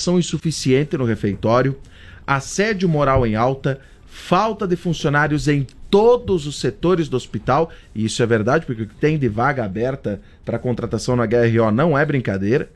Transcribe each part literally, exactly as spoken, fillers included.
alimentação insuficiente no refeitório, assédio moral em alta, falta de funcionários em todos os setores do hospital, e isso é verdade, porque o que tem de vaga aberta para contratação na H R O não é brincadeira,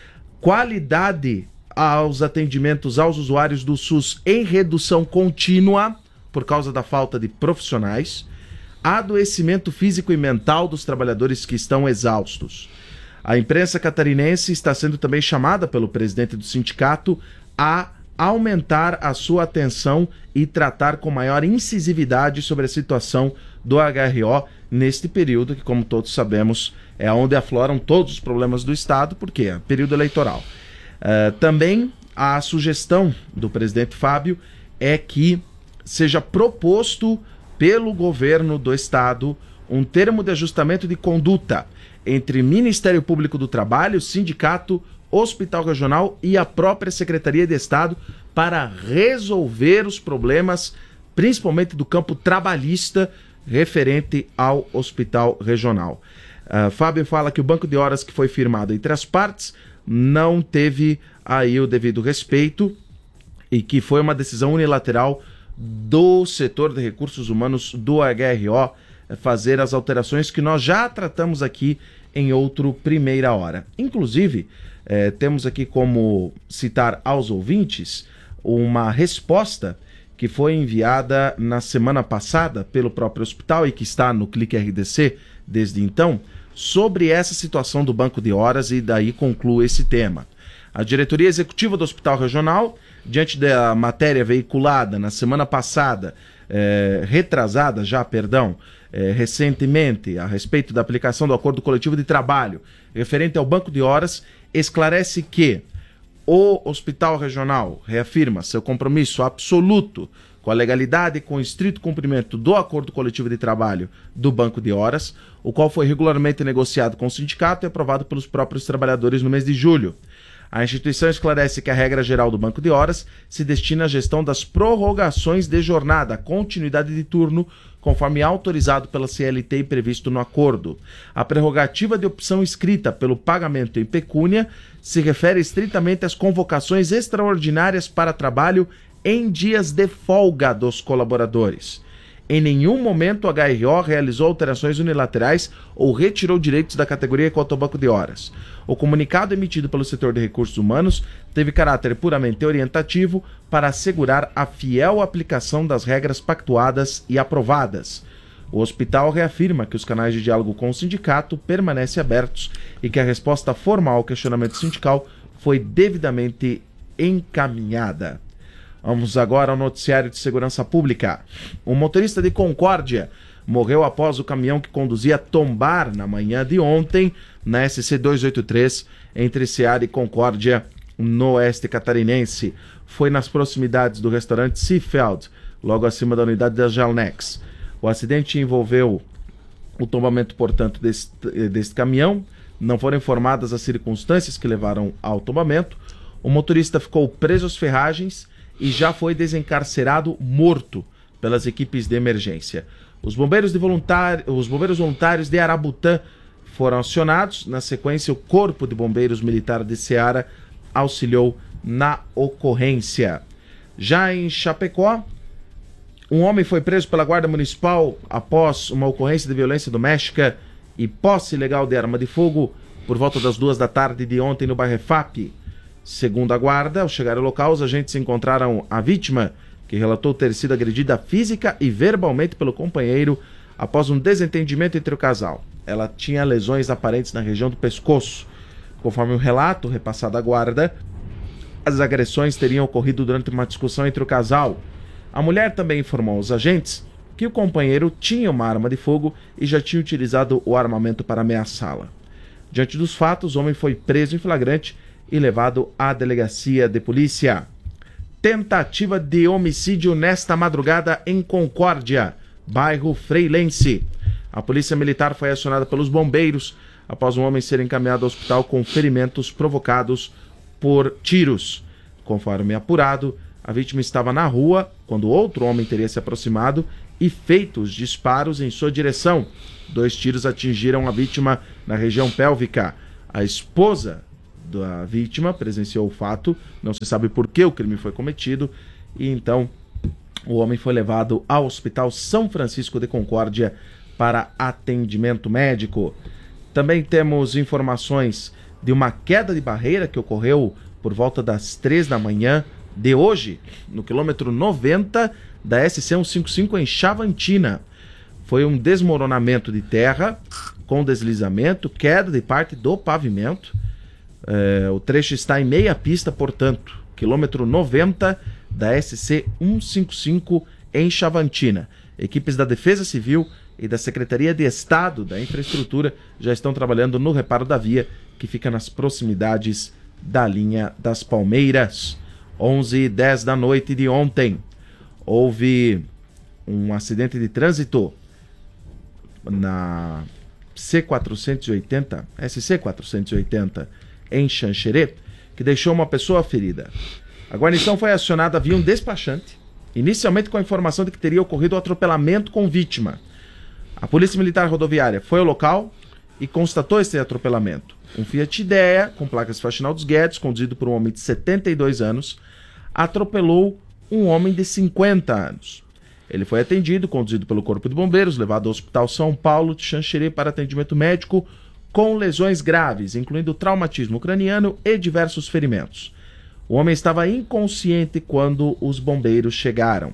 qualidade aos atendimentos aos usuários do SUS em redução contínua por causa da falta de profissionais, adoecimento físico e mental dos trabalhadores que estão exaustos. A imprensa catarinense está sendo também chamada pelo presidente do sindicato a aumentar a sua atenção e tratar com maior incisividade sobre a situação do H R O neste período, que, como todos sabemos, é onde afloram todos os problemas do Estado, porque é período eleitoral. Uh, também a sugestão do presidente Fábio é que seja proposto pelo governo do Estado um termo de ajustamento de conduta entre Ministério Público do Trabalho, Sindicato, Hospital Regional e a própria Secretaria de Estado para resolver os problemas, principalmente do campo trabalhista, referente ao Hospital Regional. Uh, Fábio fala que o banco de horas que foi firmado entre as partes não teve aí o devido respeito e que foi uma decisão unilateral do setor de recursos humanos do H R O fazer as alterações que nós já tratamos aqui em outro Primeira Hora. Inclusive, eh, temos aqui como citar aos ouvintes uma resposta que foi enviada na semana passada pelo próprio hospital e que está no Clique R D C desde então, sobre essa situação do banco de horas, e daí conclui esse tema. A diretoria executiva do Hospital Regional, diante da matéria veiculada na semana passada, eh, retrasada já, perdão, eh, recentemente, a respeito da aplicação do acordo coletivo de trabalho referente ao banco de horas, esclarece que o Hospital Regional reafirma seu compromisso absoluto com a legalidade e com o estrito cumprimento do acordo coletivo de trabalho do banco de horas, o qual foi regularmente negociado com o sindicato e aprovado pelos próprios trabalhadores no mês de julho. A instituição esclarece que a regra geral do banco de horas se destina à gestão das prorrogações de jornada, continuidade de turno, conforme autorizado pela C L T e previsto no acordo. A prerrogativa de opção escrita pelo pagamento em pecúnia se refere estritamente às convocações extraordinárias para trabalho em dias de folga dos colaboradores. Em nenhum momento o H R O realizou alterações unilaterais ou retirou direitos da categoria quanto ao banco de horas. O comunicado emitido pelo setor de recursos humanos teve caráter puramente orientativo para assegurar a fiel aplicação das regras pactuadas e aprovadas. O hospital reafirma que os canais de diálogo com o sindicato permanecem abertos e que a resposta formal ao questionamento sindical foi devidamente encaminhada. Vamos agora ao noticiário de segurança pública. Um motorista de Concórdia morreu após o caminhão que conduzia tombar na manhã de ontem na S C duzentos e oitenta e três entre Ceará e Concórdia, no oeste catarinense. Foi nas proximidades do restaurante Seafeld, logo acima da unidade da Gelnex. O acidente envolveu o tombamento, portanto, deste, deste caminhão. Não foram informadas as circunstâncias que levaram ao tombamento. O motorista ficou preso às ferragens e já foi desencarcerado morto pelas equipes de emergência. Os bombeiros, de voluntário, os bombeiros voluntários de Arabutã foram acionados. Na sequência, o Corpo de Bombeiros Militar de Ceará auxiliou na ocorrência. Já em Chapecó, um homem foi preso pela Guarda Municipal após uma ocorrência de violência doméstica e posse ilegal de arma de fogo por volta das duas da tarde de ontem no bairro Efap. Segundo a guarda, ao chegar ao local, os agentes encontraram a vítima, que relatou ter sido agredida física e verbalmente pelo companheiro após um desentendimento entre o casal. Ela tinha lesões aparentes na região do pescoço. Conforme o relato repassado à guarda, as agressões teriam ocorrido durante uma discussão entre o casal. A mulher também informou aos agentes que o companheiro tinha uma arma de fogo e já tinha utilizado o armamento para ameaçá-la. Diante dos fatos, o homem foi preso em flagrante e levado à delegacia de polícia. Tentativa de homicídio nesta madrugada em Concórdia, bairro Freilense. A polícia militar foi acionada pelos bombeiros após um homem ser encaminhado ao hospital com ferimentos provocados por tiros. Conforme apurado, a vítima estava na rua quando outro homem teria se aproximado e feito os disparos em sua direção. Dois tiros atingiram a vítima na região pélvica. A esposa da vítima presenciou o fato, não se sabe por que o crime foi cometido, e então o homem foi levado ao Hospital São Francisco de Concórdia para atendimento médico. Também temos informações de uma queda de barreira que ocorreu por volta das três da manhã de hoje, no quilômetro noventa da S C cento e cinquenta e cinco em Chavantina. Foi um desmoronamento de terra com deslizamento, queda de parte do pavimento. É, o trecho está em meia pista, portanto, quilômetro noventa da S C cento e cinquenta e cinco em Chavantina. Equipes da Defesa Civil e da Secretaria de Estado da Infraestrutura já estão trabalhando no reparo da via, que fica nas proximidades da linha das Palmeiras. onze e dez da noite de ontem, houve um acidente de trânsito na C quatrocentos e oitenta, S C quatrocentos e oitenta, em Xanxerê, que deixou uma pessoa ferida. A guarnição foi acionada via um despachante, inicialmente com a informação de que teria ocorrido um atropelamento com vítima. A Polícia Militar Rodoviária foi ao local e constatou esse atropelamento. Um Fiat Idea, com placas Faxinal dos Guedes, conduzido por um homem de setenta e dois anos, atropelou um homem de cinquenta anos. Ele foi atendido, conduzido pelo Corpo de Bombeiros, levado ao Hospital São Paulo de Xanxerê para atendimento médico com lesões graves, incluindo traumatismo craniano e diversos ferimentos. O homem estava inconsciente quando os bombeiros chegaram.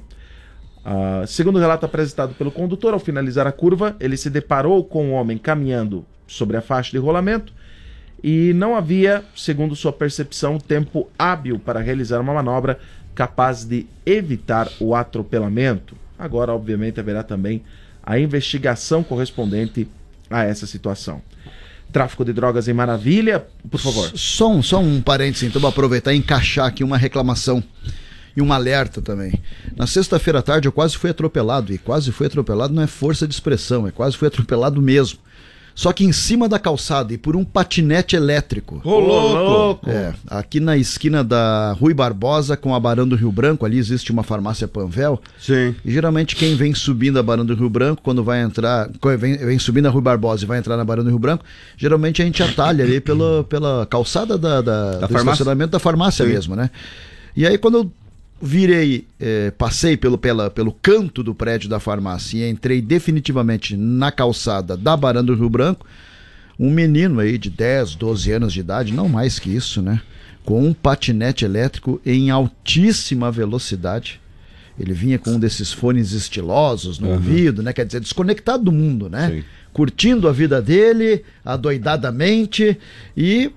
Uh, segundo o relato apresentado pelo condutor, ao finalizar a curva, ele se deparou com o homem caminhando sobre a faixa de rolamento e não havia, segundo sua percepção, tempo hábil para realizar uma manobra capaz de evitar o atropelamento. Agora, obviamente, haverá também a investigação correspondente a essa situação. Tráfico de drogas em Maravilha, por favor. Só um, só um parênteses, então, vou aproveitar e encaixar aqui uma reclamação e um alerta também. Na sexta-feira à tarde eu quase fui atropelado, e quase fui atropelado não é força de expressão, é quase fui atropelado mesmo. Só que em cima da calçada e por um patinete elétrico. Ô, louco! É, aqui na esquina da Rui Barbosa com a Barão do Rio Branco, ali existe uma farmácia Panvel. Sim. E geralmente quem vem subindo a Barão do Rio Branco, quando vai entrar, vem, vem subindo a Rui Barbosa e vai entrar na Barão do Rio Branco, geralmente a gente atalha ali pela, pela calçada da, da, da do farmácia? estacionamento da farmácia. Sim. Mesmo, né? E aí quando eu virei, eh, passei pelo, pela, pelo canto do prédio da farmácia e entrei definitivamente na calçada da Barão do Rio Branco, um menino aí de dez, doze anos de idade, não mais que isso, né? Com um patinete elétrico em altíssima velocidade. Ele vinha com um desses fones estilosos no uhum. ouvido, né? Quer dizer, desconectado do mundo, né? Sim. Curtindo a vida dele, adoidadamente, e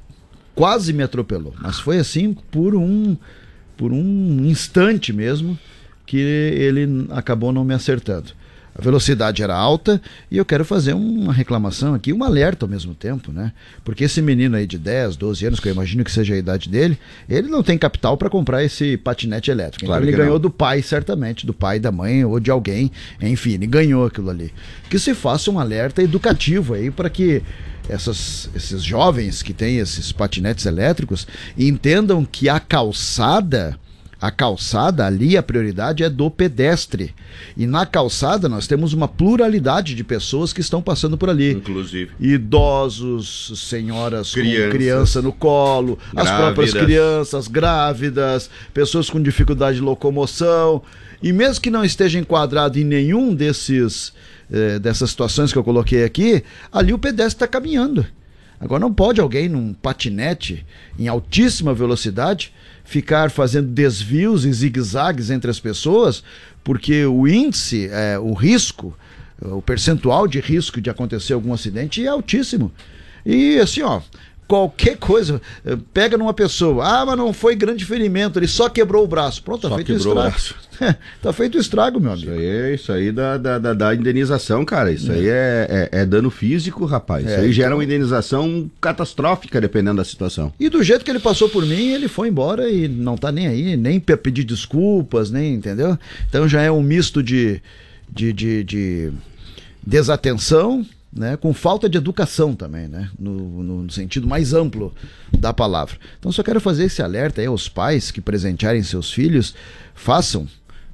quase me atropelou. Mas foi assim por um... por um instante mesmo, que ele acabou não me acertando. A velocidade era alta e eu quero fazer uma reclamação aqui, um alerta ao mesmo tempo, né? Porque esse menino aí de dez, doze anos, que eu imagino que seja a idade dele, ele não tem capital para comprar esse patinete elétrico. Claro, então ele ganhou não. do pai, certamente, do pai, da mãe ou de alguém, enfim, ele ganhou aquilo ali. Que se faça um alerta educativo aí para que Essas, esses jovens que têm esses patinetes elétricos entendam que a calçada, a calçada ali, a prioridade é do pedestre. E na calçada nós temos uma pluralidade de pessoas que estão passando por ali. Inclusive. Idosos, senhoras Crianças, com criança no colo, grávidas. As próprias crianças, grávidas, pessoas com dificuldade de locomoção. E mesmo que não esteja enquadrado em nenhum desses... dessas situações que eu coloquei aqui, ali o pedestre está caminhando. Agora não pode alguém num patinete em altíssima velocidade ficar fazendo desvios e zigue-zagues entre as pessoas, porque o índice, é, o risco, o percentual de risco de acontecer algum acidente é altíssimo. E assim, ó, qualquer coisa, pega numa pessoa, ah, mas não foi grande ferimento, ele só quebrou o braço. Pronto, tá feito o estrago. Tá feito o estrago, meu amigo. Isso aí, isso aí da, da, da, da indenização, cara. Isso é. aí é, é, é dano físico, rapaz. É, isso aí gera então... uma indenização catastrófica, dependendo da situação. E do jeito que ele passou por mim, ele foi embora e não tá nem aí, nem pra pedir desculpas, nem, entendeu? Então já é um misto de, de, de, de desatenção, né, com falta de educação também, né, no, no sentido mais amplo da palavra. Então só quero fazer esse alerta aí aos pais que presentearem seus filhos, façam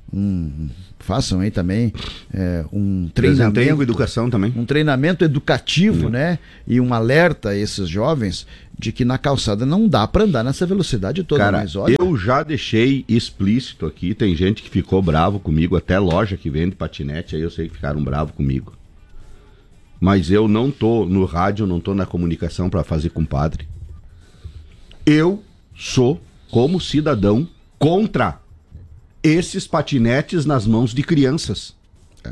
um façam aí também é, um treinamento com educação também. Um treinamento educativo, Uhum. né? E um alerta a esses jovens de que na calçada não dá para andar nessa velocidade toda. Cara, mas olha... eu já deixei explícito aqui, tem gente que ficou bravo comigo, até loja que vende patinete, aí eu sei que ficaram bravo comigo. Mas eu não tô no rádio, não tô na comunicação para fazer compadre. Eu sou, como cidadão, contra esses patinetes nas mãos de crianças. É.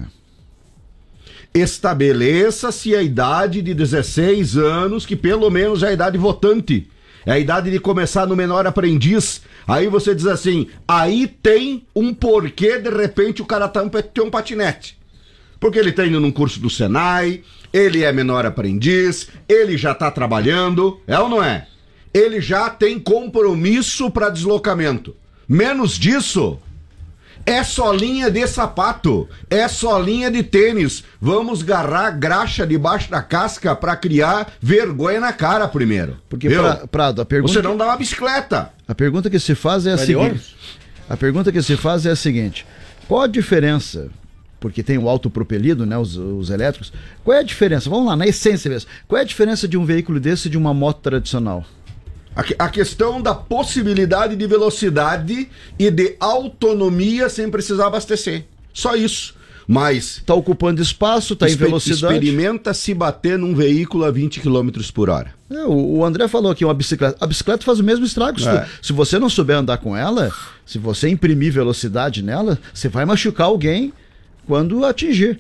Estabeleça-se a idade de dezesseis anos, que pelo menos é a idade votante. É a idade de começar no menor aprendiz. Aí você diz assim, aí tem um porquê, de repente, o cara tá, tem um patinete. Porque ele tá indo num curso do Senai, ele é menor aprendiz, ele já tá trabalhando, é ou não é? Ele já tem compromisso para deslocamento. Menos disso, é solinha de sapato, é solinha de tênis. Vamos garrar graxa debaixo da casca para criar vergonha na cara primeiro. Porque, pra, Prado, a pergunta... Você não dá uma bicicleta. A pergunta que se faz é a seguinte. A pergunta que se faz é a seguinte. Qual a diferença... Porque tem o autopropelido, né, os, os elétricos. Qual é a diferença? Vamos lá, na essência mesmo. Qual é a diferença de um veículo desse e de uma moto tradicional? A, a questão da possibilidade de velocidade e de autonomia sem precisar abastecer. Só isso. Mas... Está ocupando espaço, está em velocidade. Experimenta se bater num veículo a vinte quilômetros por hora. É, o, o André falou aqui, uma bicicleta. A bicicleta faz o mesmo estrago. Se, É. tu, se você não souber andar com ela, se você imprimir velocidade nela, você vai machucar alguém quando atingir.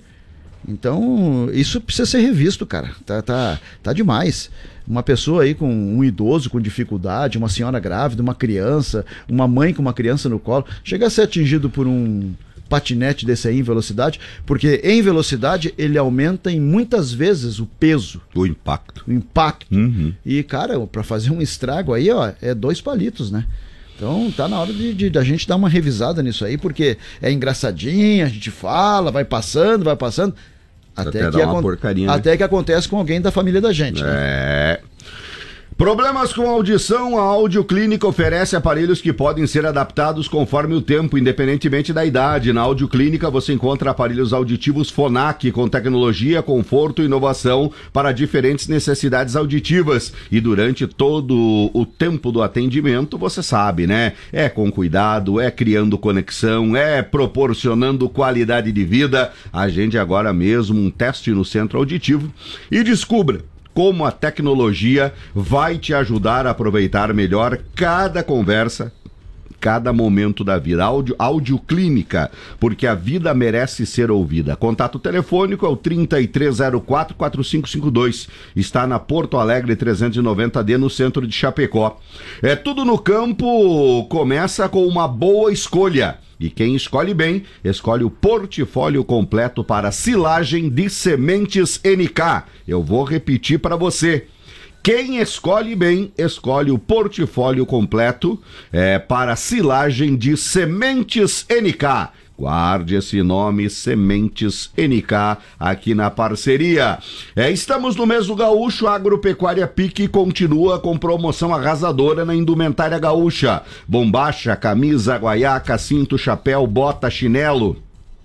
Então, isso precisa ser revisto, cara. Tá, tá, tá demais. Uma pessoa aí com um idoso com dificuldade, uma senhora grávida, uma criança, uma mãe com uma criança no colo, chega a ser atingido por um patinete desse aí em velocidade, porque em velocidade ele aumenta em muitas vezes o peso. O impacto. O impacto. Uhum. E, cara, pra fazer um estrago aí, ó, é dois palitos, né? Então tá na hora de, de, de a gente dar uma revisada nisso aí, porque é engraçadinho, a gente fala, vai passando, vai passando, até, Até que, dar uma acon- porcaria, né? até que acontece com alguém da família da gente, né? É. Problemas com audição, a Audioclínica oferece aparelhos que podem ser adaptados conforme o tempo, independentemente da idade. Na Audioclínica você encontra aparelhos auditivos Phonak com tecnologia, conforto e inovação para diferentes necessidades auditivas. E durante todo o tempo do atendimento, você sabe, né? É com cuidado, é criando conexão, é proporcionando qualidade de vida. Agende agora mesmo um teste no centro auditivo e descubra como a tecnologia vai te ajudar a aproveitar melhor cada conversa, cada momento da vida. Audio, Audioclínica, porque a vida merece ser ouvida. Contato telefônico é o trinta e três zero quatro, quatro cinco cinco dois. Está na Porto Alegre trezentos e noventa D, no centro de Chapecó. É tudo no campo, começa com uma boa escolha. E quem escolhe bem, escolhe o portfólio completo para silagem de sementes N K. Eu vou repetir para você. Quem escolhe bem, escolhe o portfólio completo é, para silagem de sementes N K. Guarde esse nome, Sementes N K, aqui na parceria. É, estamos no mês do Gaúcho, a Agropecuária Pique continua com promoção arrasadora na indumentária gaúcha. Bombacha, camisa, guaiaca, cinto, chapéu, bota, chinelo,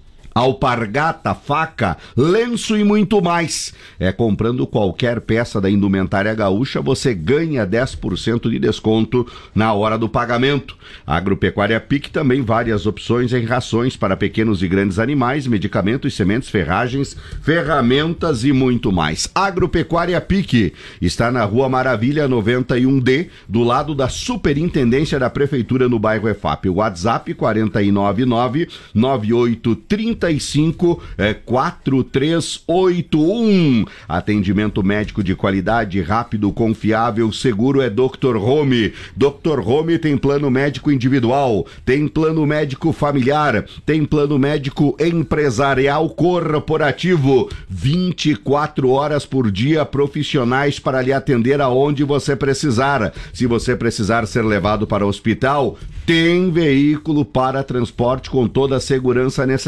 alpargata, faca, lenço e muito mais. É, comprando qualquer peça da indumentária gaúcha, você ganha dez por cento de desconto na hora do pagamento. A Agropecuária Pique também várias opções em rações para pequenos e grandes animais, medicamentos, sementes, ferragens, ferramentas e muito mais. Agropecuária Pique está na Rua Maravilha noventa e um D, do lado da Superintendência da Prefeitura no bairro E F A P. O WhatsApp quatro nove nove, nove oito três cinco, quatro três oito um. Atendimento médico de qualidade, rápido, confiável, seguro é doutor Home. doutor Home tem plano médico individual, tem plano médico familiar, tem plano médico empresarial corporativo. vinte e quatro horas por dia, profissionais para lhe atender aonde você precisar. Se você precisar ser levado para o hospital, tem veículo para transporte com toda a segurança necessária.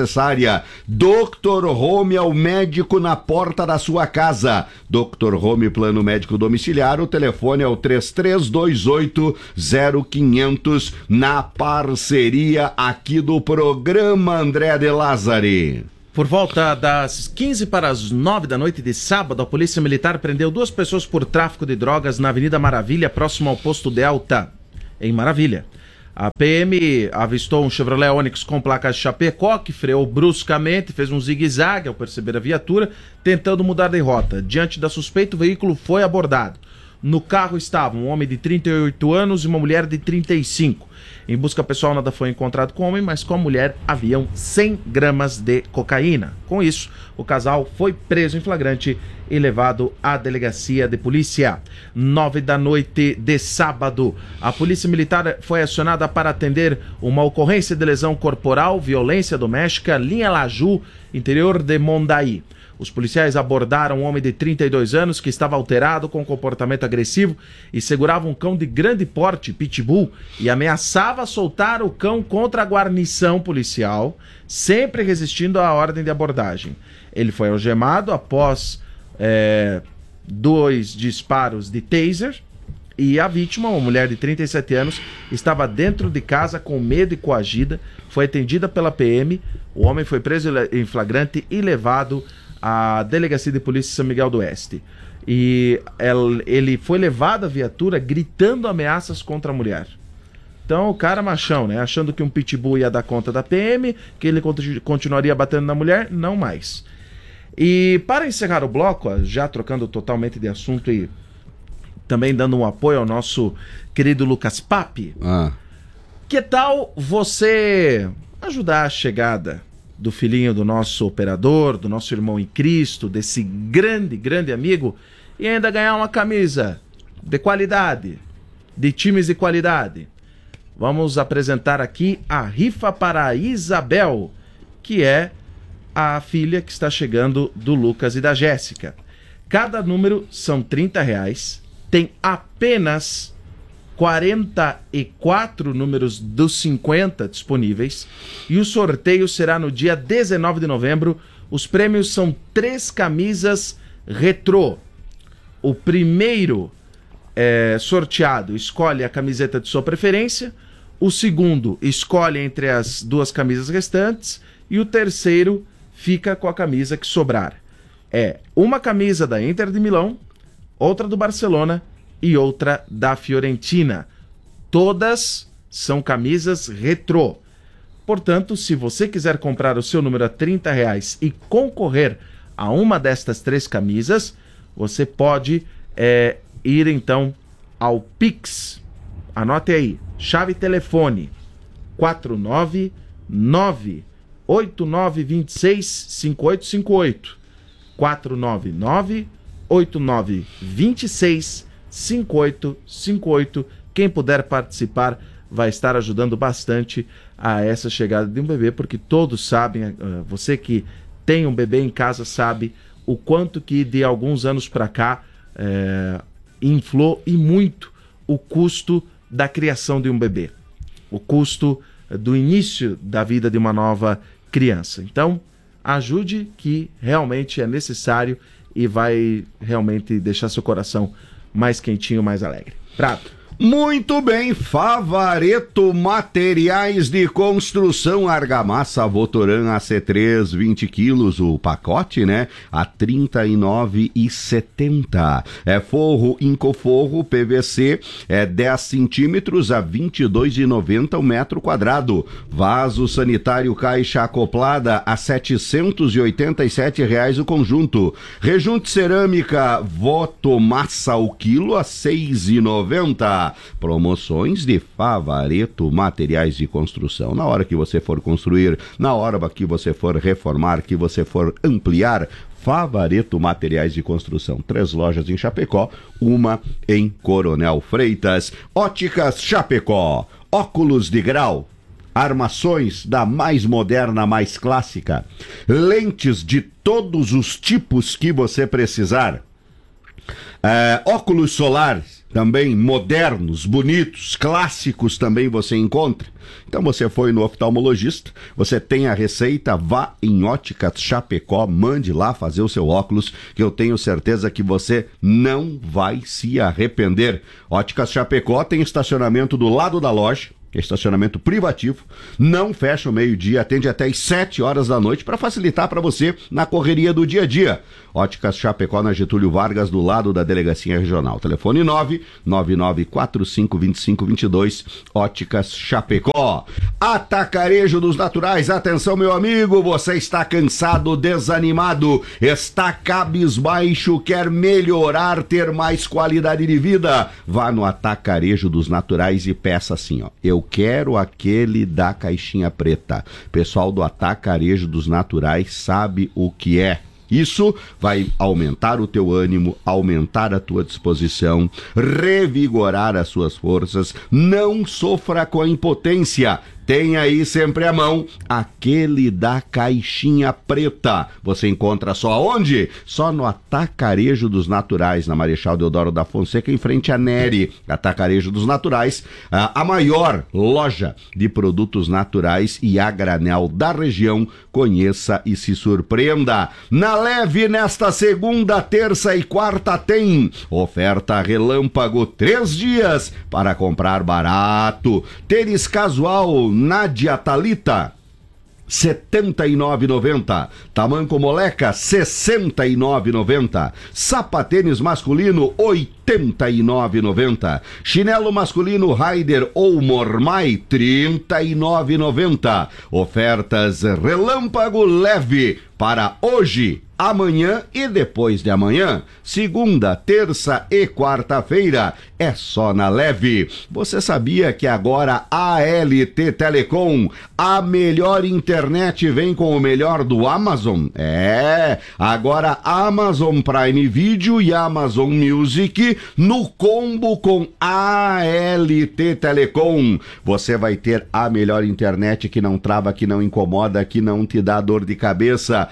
domiciliária. doutor Home é o médico na porta da sua casa. doutor Home Plano Médico Domiciliário, o telefone é o três três dois oito zero quinhentos, na parceria aqui do programa André de Lázari. Por volta das quinze para as nove da noite de sábado, a Polícia Militar prendeu duas pessoas por tráfico de drogas na Avenida Maravilha, próximo ao posto Delta, em Maravilha. A P M avistou um Chevrolet Onix com placas Chapecó, que freou bruscamente, fez um zigue-zague ao perceber a viatura, tentando mudar de rota. Diante da suspeita, o veículo foi abordado. No carro estavam um homem de trinta e oito anos e uma mulher de trinta e cinco. Em busca pessoal, nada foi encontrado com o homem, mas com a mulher haviam cem gramas de cocaína. Com isso, o casal foi preso em flagrante e levado à delegacia de polícia. Nove da noite de sábado, a Polícia Militar foi acionada para atender uma ocorrência de lesão corporal, violência doméstica, linha Laju, interior de Mondaí. Os policiais abordaram um homem de trinta e dois anos que estava alterado com comportamento agressivo e segurava um cão de grande porte, pitbull, e ameaçava soltar o cão contra a guarnição policial, sempre resistindo à ordem de abordagem. Ele foi algemado após é, dois disparos de taser e a vítima, uma mulher de trinta e sete anos, estava dentro de casa com medo e coagida, foi atendida pela P M, o homem foi preso em flagrante e levado a Delegacia de Polícia de São Miguel do Oeste. E ele foi levado à viatura gritando ameaças contra a mulher. Então o cara machão, né? Achando que um pitbull ia dar conta da P M, que ele continuaria batendo na mulher, não mais. E para encerrar o bloco, já trocando totalmente de assunto e também dando um apoio ao nosso querido Lucas Papi, ah. que tal você ajudar a chegada do filhinho do nosso operador, do nosso irmão em Cristo, desse grande, grande amigo, e ainda ganhar uma camisa de qualidade, de times de qualidade? Vamos apresentar aqui a rifa para a Isabel, que é a filha que está chegando do Lucas e da Jéssica. Cada número são trinta reais, tem apenas quarenta e quatro números dos cinquenta disponíveis e o sorteio será no dia dezenove de novembro. Os prêmios são três camisas retrô. O primeiro é, sorteado escolhe a camiseta de sua preferência, o segundo escolhe entre as duas camisas restantes e o terceiro fica com a camisa que sobrar. É uma camisa da Inter de Milão, outra do Barcelona e outra da Fiorentina. Todas são camisas retrô. Portanto, se você quiser comprar o seu número a trinta reais e concorrer a uma destas três camisas, você pode é, ir então ao Pix. Anote aí, chave telefone quatro nove nove oito nove dois seis cinco oito cinco oito quatro nove nove oito nove dois seis cinco oito cinco oito. Quem puder participar vai estar ajudando bastante a essa chegada de um bebê, porque todos sabem, você que tem um bebê em casa sabe o quanto que de alguns anos para cá é, inflou e muito o custo da criação de um bebê, o custo do início da vida de uma nova criança. Então, ajude, que realmente é necessário e vai realmente deixar seu coração mais quentinho, mais alegre. Prato. Muito bem, Favareto Materiais de Construção, argamassa Votoran A C três, vinte quilos, o pacote, né? A trinta e nove reais e setenta centavos. É forro Incoforro P V C, é dez centímetros a vinte e dois reais e noventa centavos o metro quadrado. Vaso sanitário caixa acoplada a setecentos e oitenta e sete reais o conjunto. Rejunte cerâmica Votomassa o quilo a seis reais e noventa centavos. Promoções de Favareto Materiais de Construção. Na hora que você for construir, na hora que você for reformar, que você for ampliar, Favareto Materiais de Construção. Três lojas em Chapecó, uma em Coronel Freitas. Óticas Chapecó. Óculos de grau. Armações da mais moderna, mais clássica. Lentes de todos os tipos que você precisar. É, óculos solares. também modernos, bonitos, clássicos também você encontra. Então você foi no oftalmologista, você tem a receita, vá em Óticas Chapecó, mande lá fazer o seu óculos, que eu tenho certeza que você não vai se arrepender. Óticas Chapecó tem estacionamento do lado da loja, que é estacionamento privativo, não fecha o meio-dia, atende até às sete horas da noite para facilitar para você na correria do dia a dia. Óticas Chapecó na Getúlio Vargas, do lado da Delegacia Regional. Telefone nove nove nove quatro cinco dois cinco dois dois, Óticas Chapecó. Atacarejo dos Naturais, atenção meu amigo, você está cansado, desanimado, está cabisbaixo, quer melhorar, ter mais qualidade de vida? Vá no Atacarejo dos Naturais e peça assim, ó, eu quero aquele da caixinha preta. Pessoal do Atacarejo dos Naturais sabe o que é. Isso vai aumentar o teu ânimo, aumentar a tua disposição, revigorar as suas forças. Não sofra com a impotência. Tem aí sempre à mão aquele da caixinha preta. Você encontra só onde? Só no Atacarejo dos Naturais, na Marechal Deodoro da Fonseca, em frente à Neri. Atacarejo dos Naturais, a maior loja de produtos naturais e a granel da região. Conheça e se surpreenda. Na Leve, nesta segunda, terça e quarta tem oferta relâmpago, três dias para comprar barato. Tênis casual Nádia Thalita, setenta e nove reais e noventa centavos. Tamanco Moleca, sessenta e nove reais e noventa centavos. Sapatênis masculino, oitenta e nove reais e noventa centavos. Chinelo masculino Raider ou Mormai, trinta e nove reais e noventa centavos. Ofertas relâmpago leve para hoje, amanhã e depois de amanhã. Segunda, terça e quarta-feira é só na Leve. Você sabia que agora a L T Telecom, a melhor internet, vem com o melhor do Amazon? É, agora Amazon Prime Video e Amazon Music no combo com a L T Telecom. Você vai ter a melhor internet que não trava, que não incomoda, que não te dá dor de cabeça.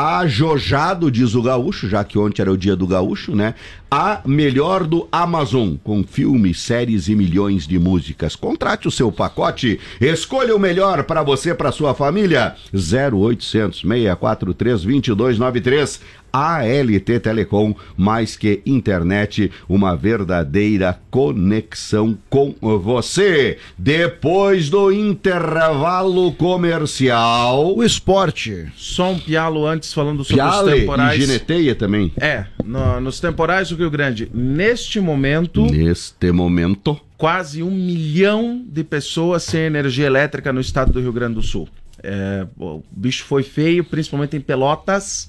Ajojado, diz o gaúcho, já que ontem era o dia do gaúcho, né? A melhor do Amazon, com filmes, séries e milhões de músicas. Contrate o seu pacote, escolha o melhor para você, para sua família. zero oitocentos, seis quatro três, dois dois nove três. A L T Telecom, mais que internet, uma verdadeira conexão com você. Depois do intervalo comercial, o esporte. Só um pialo antes, falando sobre Piale os temporais. E Gineteia também. É, no, nos temporais do Rio Grande, neste momento... Neste momento... Quase um milhão de pessoas sem energia elétrica no estado do Rio Grande do Sul. É, o bicho foi feio, principalmente em Pelotas...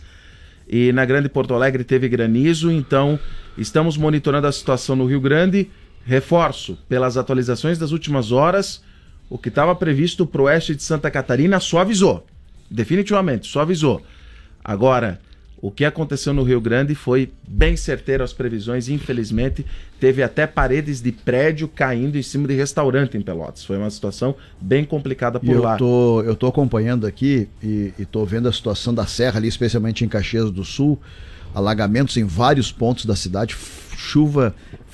E na Grande Porto Alegre teve granizo, então estamos monitorando a situação no Rio Grande. Reforço, pelas atualizações das últimas horas, o que estava previsto para o oeste de Santa Catarina suavizou. Definitivamente, suavizou. Agora, o que aconteceu no Rio Grande foi bem certeiro as previsões, infelizmente. Teve até paredes de prédio caindo em cima de restaurante em Pelotas. Foi uma situação bem complicada por eu lá. Tô, eu tô acompanhando aqui e, e tô vendo a situação da Serra ali, especialmente em Caxias do Sul. Alagamentos em vários pontos da cidade. Chuva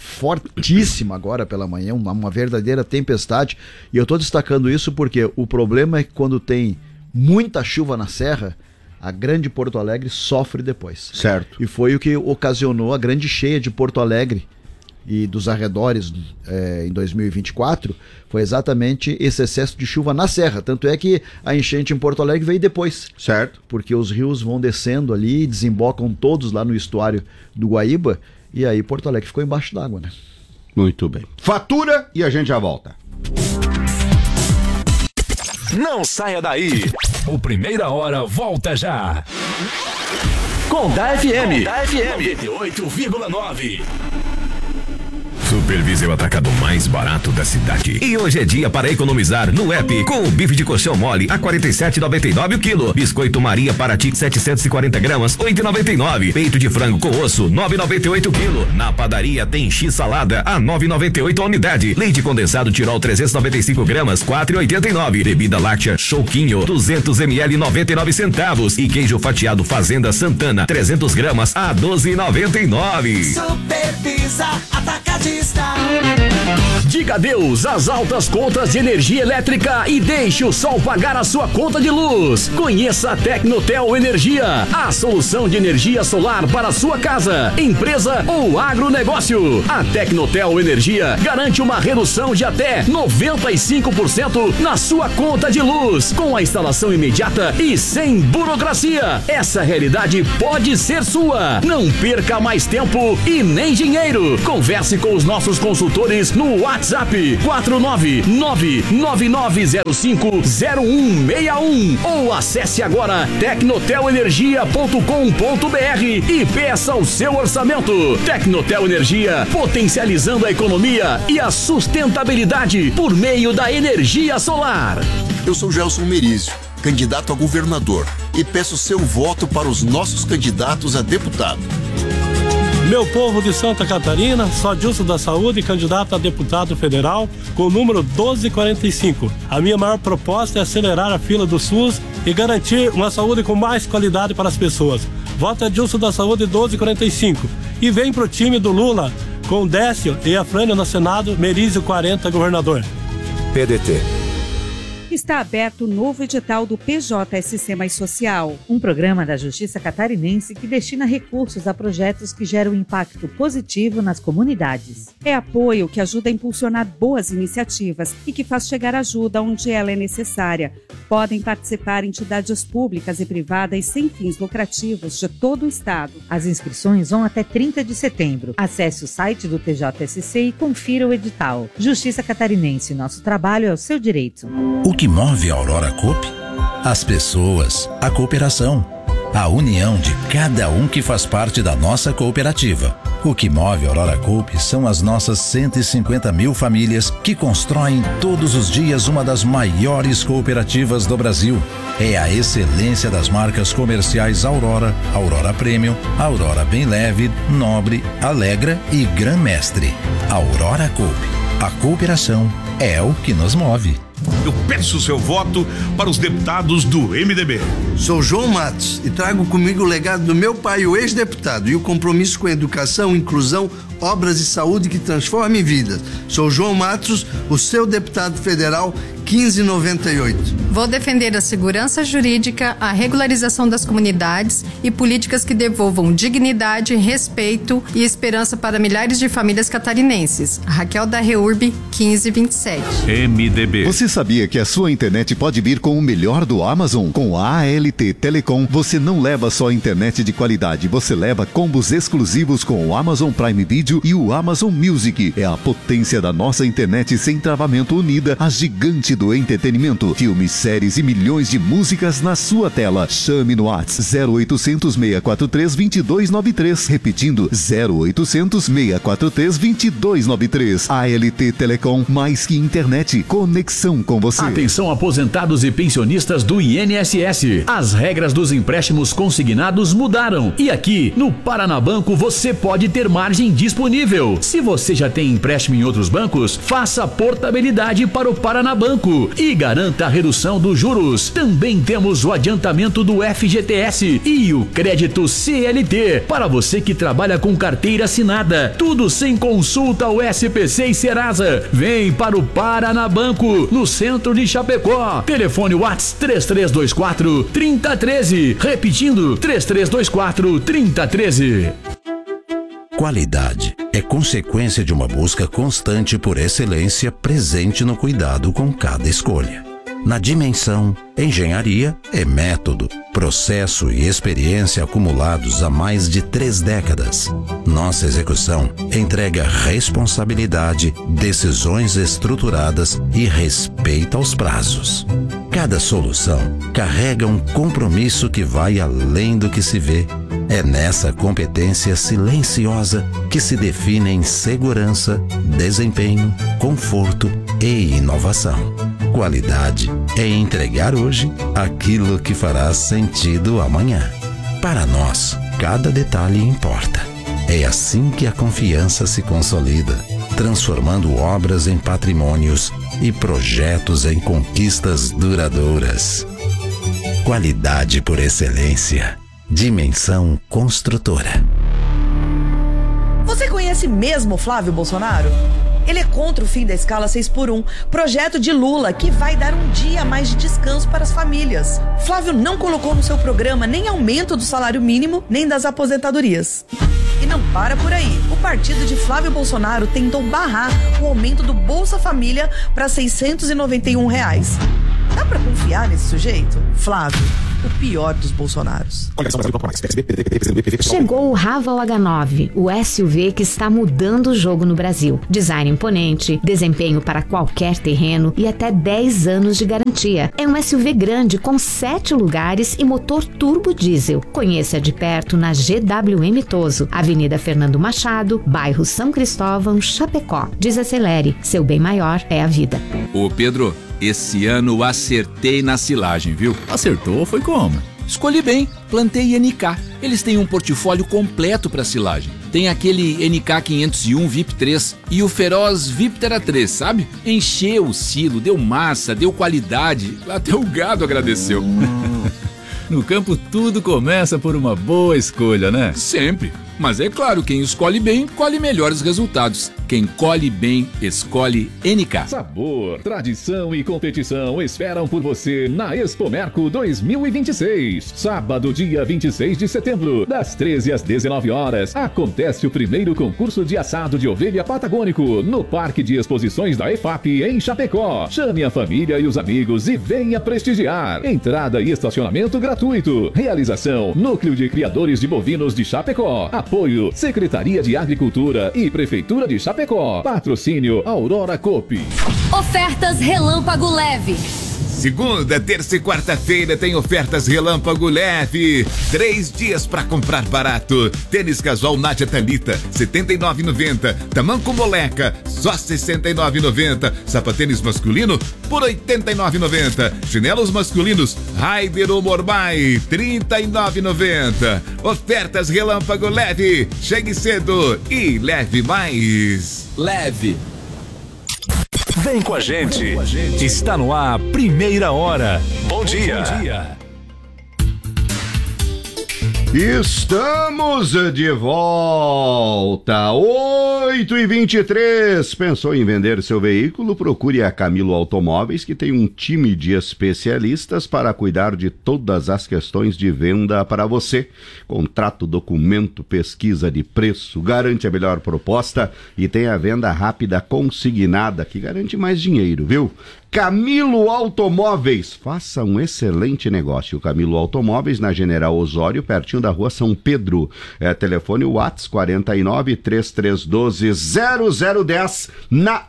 fortíssima agora pela manhã, uma, uma verdadeira tempestade. E eu tô destacando isso porque o problema é que quando tem muita chuva na Serra, a Grande Porto Alegre sofre depois. Certo. E foi o que ocasionou a grande cheia de Porto Alegre e dos arredores é, em dois mil e vinte e quatro, foi exatamente esse excesso de chuva na Serra. Tanto é que a enchente em Porto Alegre veio depois. Certo. Porque os rios vão descendo ali, desembocam todos lá no estuário do Guaíba, e aí Porto Alegre ficou embaixo d'água, né? Muito bem. Fatura e a gente já volta. Não saia daí. O Primeira Hora volta já. Com da F M. Com da F M. noventa e oito vírgula nove. Superviseu Atacado mais barato da cidade. E hoje é dia para economizar no app com o bife de colchão mole a quarenta e sete reais e noventa e nove centavos o quilo. Biscoito Maria Paraty setecentos e quarenta gramas, oito reais e noventa e nove centavos. Peito de frango com osso, nove reais e noventa e oito centavos o quilo. Na padaria tem X salada a nove reais e noventa e oito centavos a unidade. Leite condensado Tirol trezentos e noventa e cinco gramas, quatro reais e oitenta e nove centavos. Bebida láctea Choquinho duzentos mililitros, noventa e nove centavos. E queijo fatiado Fazenda Santana trezentos gramas a doze reais e noventa e nove centavos. Supervisa Atacado. Atacadista. Diga adeus às altas contas de energia elétrica e deixe o sol pagar a sua conta de luz. Conheça a Tecnotel Energia, a solução de energia solar para a sua casa, empresa ou agronegócio. A Tecnotel Energia garante uma redução de até noventa e cinco por cento na sua conta de luz, com a instalação imediata e sem burocracia. Essa realidade pode ser sua. Não perca mais tempo e nem dinheiro. Converse com os nossos consultores no WhatsApp quatro nove nove nove nove zero cinco zero um seis um ou acesse agora tecnotel energia ponto com ponto br e peça o seu orçamento. Tecnotel Energia, potencializando a economia e a sustentabilidade por meio da energia solar. Eu sou Gelson Merizio, candidato a governador, e peço seu voto para os nossos candidatos a deputado. Meu povo de Santa Catarina, sou Adilson da Saúde, candidato a deputado federal com o número doze quarenta e cinco. A minha maior proposta é acelerar a fila do SUS e garantir uma saúde com mais qualidade para as pessoas. Vota Adilson da Saúde doze quarenta e cinco e vem pro time do Lula com Décio e a Frânio no Senado, Merizio quarenta, governador. P D T. Está aberto o novo edital do P J S C Mais Social, um programa da Justiça Catarinense que destina recursos a projetos que geram impacto positivo nas comunidades. É apoio que ajuda a impulsionar boas iniciativas e que faz chegar ajuda onde ela é necessária. Podem participar entidades públicas e privadas sem fins lucrativos de todo o estado. As inscrições vão até trinta de setembro. Acesse o site do P J S C e confira o edital. Justiça Catarinense, nosso trabalho é o seu direito. O que move a Aurora Coop? As pessoas, a cooperação, a união de cada um que faz parte da nossa cooperativa. O que move a Aurora Coop são as nossas cento e cinquenta mil famílias que constroem todos os dias uma das maiores cooperativas do Brasil. É a excelência das marcas comerciais Aurora, Aurora Premium, Aurora Bem Leve, Nobre, Alegra e Gran Mestre. Aurora Coop. A cooperação é o que nos move. Eu peço o seu voto para os deputados do M D B. Sou João Matos e trago comigo o legado do meu pai, o ex-deputado, e o compromisso com a educação, inclusão, obras e saúde que transformem vidas. Sou João Matos, o seu deputado federal quinze noventa e oito. Vou defender a segurança jurídica, a regularização das comunidades e políticas que devolvam dignidade, respeito e esperança para milhares de famílias catarinenses. Raquel da Reurb, quinze vinte e sete. M D B. Você sabia que a sua internet pode vir com o melhor do Amazon? Com a A L T Telecom, você não leva só internet de qualidade, você leva combos exclusivos com o Amazon Prime Video e o Amazon Music. É a potência da nossa internet sem travamento unida, a gigante do entretenimento. Filmes, séries e milhões de músicas na sua tela. Chame no WhatsApp zero oitocentos, seis quatro três, dois dois nove três. Repetindo, zero oitocentos, seis quatro três, dois dois nove três. A L T Telecom, mais que internet, conexão com você. Atenção, aposentados e pensionistas do I N S S. As regras dos empréstimos consignados mudaram. E aqui, no Paranabanco, você pode ter margem disponível. Se você já tem empréstimo em outros bancos, faça portabilidade para o Paranabanco e garanta a redução dos juros. Também temos o adiantamento do F G T S e o crédito C L T para você que trabalha com carteira assinada. Tudo sem consulta ao S P C e Serasa. Vem para o Paranabanco, no centro de Chapecó. Telefone WhatsApp três três dois quatro, três zero um três. Repetindo, três três dois quatro, três zero um três. Qualidade é consequência de uma busca constante por excelência presente no cuidado com cada escolha. Na Dimensão, engenharia é método, processo e experiência acumulados há mais de três décadas. Nossa execução entrega responsabilidade, decisões estruturadas e respeito aos prazos. Cada solução carrega um compromisso que vai além do que se vê. É nessa competência silenciosa que se definem segurança, desempenho, conforto e inovação. Qualidade é entregar hoje aquilo que fará sentido amanhã. Para nós, cada detalhe importa. É assim que a confiança se consolida, transformando obras em patrimônios e projetos em conquistas duradouras. Qualidade por excelência. Dimensão Construtora. Você Você conhece mesmo Flávio Bolsonaro? Ele é contra o fim da escala seis por um, projeto de Lula que vai dar um dia a mais de descanso para as famílias. Flávio não colocou no seu programa nem aumento do salário mínimo, nem das aposentadorias. E não para por aí. O partido de Flávio Bolsonaro tentou barrar o aumento do Bolsa Família para seiscentos e noventa e um reais. Dá pra confiar nesse sujeito? Flávio, o pior dos Bolsonaros. Chegou o Raval H nove, o S U V que está mudando o jogo no Brasil. Design imponente, desempenho para qualquer terreno e até dez anos de garantia. É um S U V grande com sete lugares e motor turbo diesel. Conheça de perto na G W M Toso, Avenida Fernando Machado, bairro São Cristóvão, Chapecó. Desacelere, seu bem maior é a vida. Ô Pedro, esse ano acertei na silagem, viu? Acertou? Foi como? Escolhi bem, plantei N K. Eles têm um portfólio completo para silagem. Tem aquele N K quinhentos e um V I P três e o Feroz Viptera três, sabe? Encheu o silo, deu massa, deu qualidade, até o gado agradeceu. No campo tudo começa por uma boa escolha, né? Sempre. Mas é claro, quem escolhe bem, colhe melhores resultados. Quem colhe bem, escolhe N K. Sabor, tradição e competição esperam por você na Expomerco dois mil e vinte e seis. Sábado, dia vinte e seis de setembro, das treze às dezenove horas, acontece o primeiro concurso de assado de ovelha patagônico no Parque de Exposições da E F A P em Chapecó. Chame a família e os amigos e venha prestigiar. Entrada e estacionamento gratuito. Realização, Núcleo de Criadores de Bovinos de Chapecó. Apoio, Secretaria de Agricultura e Prefeitura de Chapecó. Patrocínio Aurora Coop. Ofertas Relâmpago Leve. Segunda, terça e quarta-feira tem ofertas Relâmpago Leve. Três dias pra comprar barato. Tênis casual Nádia Thalita, setenta e nove reais e noventa centavos. Tamanco Moleca, só sessenta e nove reais e noventa centavos. Sapatênis masculino por oitenta e nove reais e noventa centavos. Chinelos masculinos Raider ou Mormai, trinta e nove reais e noventa centavos. Ofertas Relâmpago Leve. Chegue cedo e leve mais. Leve. Vem com a gente. Está no ar, Primeira Hora. Bom dia. Bom dia. Estamos de volta, oito e vinte e três. Pensou em vender seu veículo? Procure a Camilo Automóveis, que tem um time de especialistas para cuidar de todas as questões de venda para você. Contrato, documento, pesquisa de preço, garante a melhor proposta e tem a venda rápida consignada, que garante mais dinheiro, viu? Camilo Automóveis, faça um excelente negócio. Camilo Automóveis, na General Osório, pertinho da rua São Pedro. É, telefone WhatsApp quarenta e nove, trinta e três doze, zero zero dez, na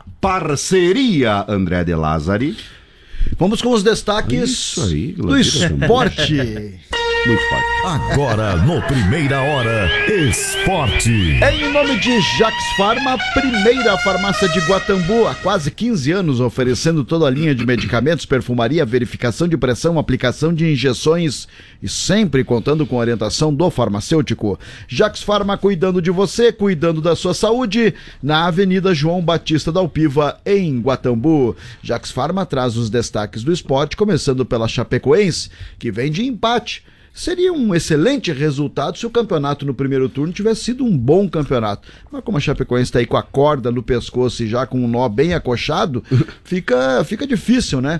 parceria André de Lázari. Vamos com os destaques Isso aí, do esporte. Muito forte. Agora no Primeira Hora, Esporte. Em nome de Jax Farma, primeira farmácia de Guatambu, há quase quinze anos oferecendo toda a linha de medicamentos, perfumaria, verificação de pressão, aplicação de injeções e sempre contando com a orientação do farmacêutico. Jax Farma cuidando de você, cuidando da sua saúde, na Avenida João Batista da Alpiva, em Guatambu. Jax Farma traz os destaques do esporte, começando pela Chapecoense, que vem de empate. Seria um excelente resultado se o campeonato no primeiro turno tivesse sido um bom campeonato. Mas como a Chapecoense está aí com a corda no pescoço e já com um nó bem acochado, fica, fica difícil, né?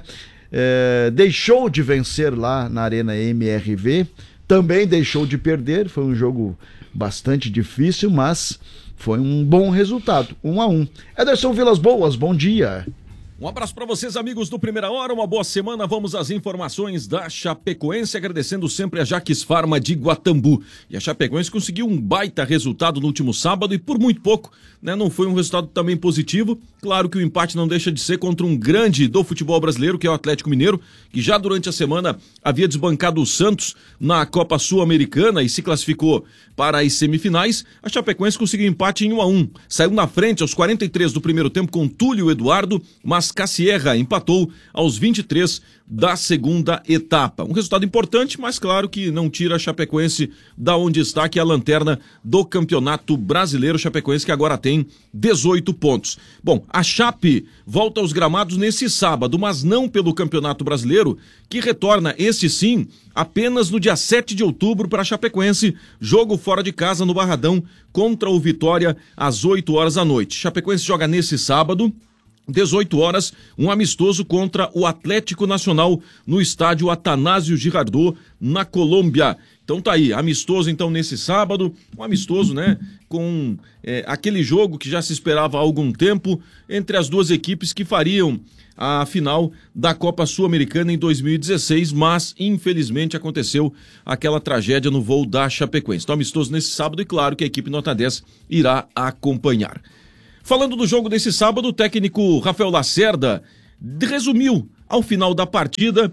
É, deixou de vencer lá na Arena M R V, também deixou de perder, foi um jogo bastante difícil, mas foi um bom resultado, um a um. Ederson Vilas Boas, bom dia. Um abraço para vocês, amigos do Primeira Hora, uma boa semana. Vamos às informações da Chapecoense, agradecendo sempre a Jax Farma de Guatambu. E a Chapecoense conseguiu um baita resultado no último sábado e por muito pouco, né? Não foi um resultado também positivo. Claro que o empate não deixa de ser contra um grande do futebol brasileiro, que é o Atlético Mineiro, que já durante a semana havia desbancado o Santos na Copa Sul-Americana e se classificou para as semifinais. A Chapecoense conseguiu empate em um a um. Saiu na frente aos quarenta e três do primeiro tempo com Túlio Eduardo, mas Las Casierra empatou aos vinte e três da segunda etapa. Um resultado importante, mas claro que não tira a Chapecoense da onde está, que é a lanterna do Campeonato Brasileiro. Chapecoense que agora tem dezoito pontos. Bom, a Chape volta aos gramados nesse sábado, mas não pelo Campeonato Brasileiro, que retorna, esse sim, apenas no dia sete de outubro para a Chapecoense, jogo fora de casa no Barradão contra o Vitória às oito horas da noite. Chapecoense joga nesse sábado, dezoito horas, um amistoso contra o Atlético Nacional no estádio Atanásio Girardot, na Colômbia. Então tá aí, amistoso então nesse sábado, um amistoso, né, com é, aquele jogo que já se esperava há algum tempo entre as duas equipes que fariam a final da Copa Sul-Americana em dois mil e dezesseis, mas infelizmente aconteceu aquela tragédia no voo da Chapecoense. Então amistoso nesse sábado e claro que a equipe Nota dez irá acompanhar. Falando do jogo desse sábado, o técnico Rafael Lacerda resumiu ao final da partida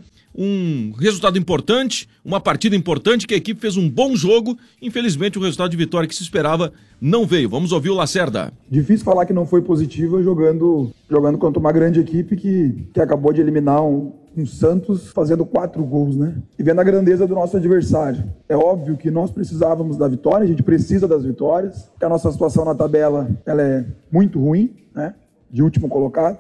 um resultado importante, uma partida importante, que a equipe fez um bom jogo. Infelizmente o resultado de vitória que se esperava não veio. Vamos ouvir o Lacerda. Difícil falar que não foi positiva jogando, jogando contra uma grande equipe que, que acabou de eliminar um, um Santos fazendo quatro gols, né? E vendo a grandeza do nosso adversário. É óbvio que nós precisávamos da vitória, a gente precisa das vitórias, que a nossa situação na tabela ela é muito ruim, né? De último colocado,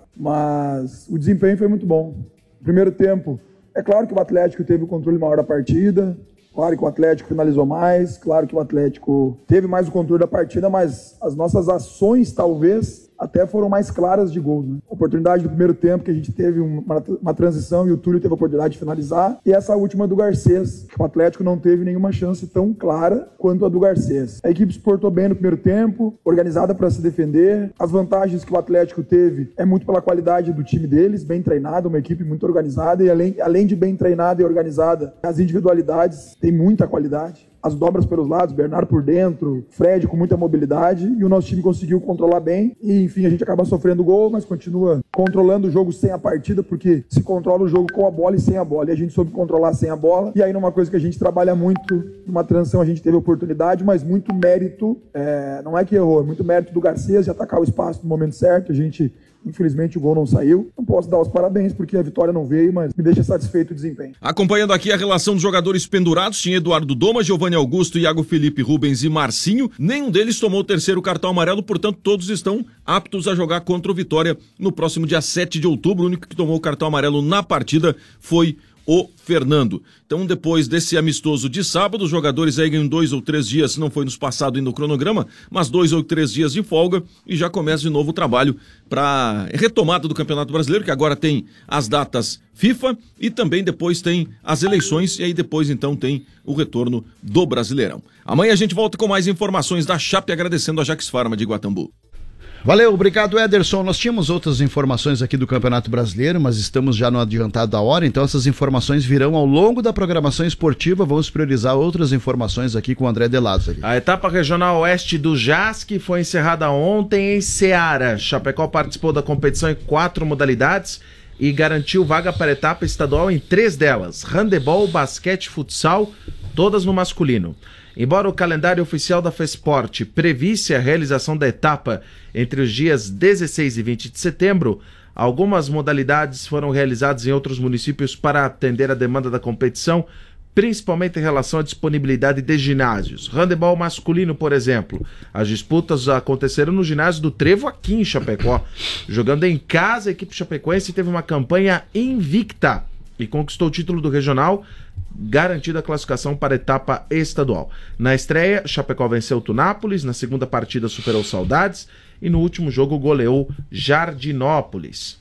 mas o desempenho foi muito bom. No primeiro tempo, é claro que o Atlético teve o controle maior da partida, claro que o Atlético finalizou mais, claro que o Atlético teve mais o controle da partida, mas as nossas ações, talvez, até foram mais claras de gol, né? A oportunidade do primeiro tempo que a gente teve uma, uma transição e o Túlio teve a oportunidade de finalizar, e essa última do Garcês, que o Atlético não teve nenhuma chance tão clara quanto a do Garcês. A equipe se portou bem no primeiro tempo, organizada para se defender. As vantagens que o Atlético teve é muito pela qualidade do time deles, bem treinado, uma equipe muito organizada, e além, além de bem treinada e organizada, as individualidades têm muita qualidade. As dobras pelos lados, Bernardo por dentro, Fred com muita mobilidade, e o nosso time conseguiu controlar bem, e enfim, a gente acaba sofrendo gol, mas continua controlando o jogo sem a partida, porque se controla o jogo com a bola e sem a bola, e a gente soube controlar sem a bola, e aí numa coisa que a gente trabalha muito, numa transição a gente teve oportunidade, mas muito mérito, é, não é que errou, é muito mérito do Garcês de atacar o espaço no momento certo, a gente... Infelizmente o gol não saiu. Não posso dar os parabéns porque a vitória não veio, mas me deixa satisfeito o desempenho. Acompanhando aqui a relação dos jogadores pendurados, tinha Eduardo Doma, Giovanni Augusto, Iago Felipe, Rubens e Marcinho. Nenhum deles tomou o terceiro cartão amarelo, portanto todos estão aptos a jogar contra o Vitória no próximo dia sete de outubro. O único que tomou o cartão amarelo na partida foi o Fernando. Então, depois desse amistoso de sábado, os jogadores aí ganham dois ou três dias, não foi nos passado ainda no cronograma, mas dois ou três dias de folga e já começa de novo o trabalho para retomada do Campeonato Brasileiro, que agora tem as datas FIFA e também depois tem as eleições e aí depois então tem o retorno do Brasileirão. Amanhã a gente volta com mais informações da Chape, agradecendo a Jax Pharma de Guatambu. Valeu, obrigado Ederson. Nós tínhamos outras informações aqui do Campeonato Brasileiro, mas estamos já no adiantado da hora, então essas informações virão ao longo da programação esportiva. Vamos priorizar outras informações aqui com o André Delazari. A etapa regional oeste do J A S C foi encerrada ontem em Ceará. Chapecó participou da competição em quatro modalidades e garantiu vaga para a etapa estadual em três delas: handebol, basquete, futsal, todas no masculino. Embora o calendário oficial da FESPORT previsse a realização da etapa entre os dias dezesseis e vinte de setembro, algumas modalidades foram realizadas em outros municípios para atender a demanda da competição, principalmente em relação à disponibilidade de ginásios. Handebol masculino, por exemplo, as disputas aconteceram no ginásio do Trevo aqui em Chapecó. Jogando em casa, a equipe chapecoense teve uma campanha invicta e conquistou o título do regional, garantida a classificação para a etapa estadual. Na estreia, Chapecó venceu o Tunápolis, na segunda partida superou Saudades e no último jogo goleou Jardinópolis.